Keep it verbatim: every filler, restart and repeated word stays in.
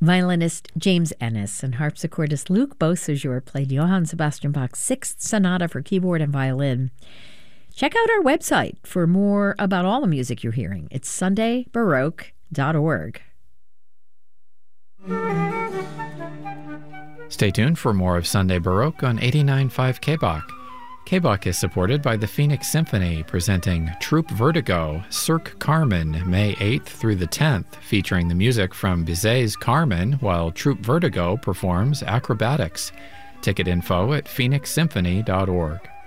Violinist James Ennis and harpsichordist Luc Beausejour played Johann Sebastian Bach's Sixth Sonata for keyboard and violin. Check out our website for more about all the music you're hearing. It's sunday baroque dot org. Stay tuned for more of Sunday Baroque on eighty-nine point five K B O C. K B O C is supported by the Phoenix Symphony, presenting Troupe Vertigo, Cirque Carmen, May eighth through the tenth, featuring the music from Bizet's Carmen, while Troupe Vertigo performs Acrobatics. Ticket info at phoenix symphony dot org.